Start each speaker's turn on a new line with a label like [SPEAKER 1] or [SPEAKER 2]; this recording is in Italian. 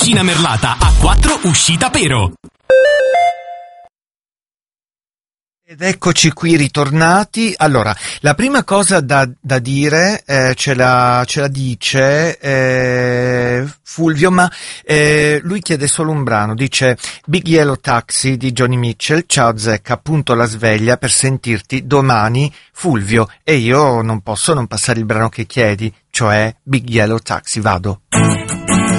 [SPEAKER 1] Cina Merlata A4 uscita Pero.
[SPEAKER 2] Ed eccoci qui ritornati. Allora, la prima cosa da dire ce la dice Fulvio, ma lui chiede solo un brano. Dice Big Yellow Taxi di Johnny Mitchell. Ciao Zecca, appunto la sveglia per sentirti domani, Fulvio, e io non posso non passare il brano che chiedi, cioè Big Yellow Taxi. Vado.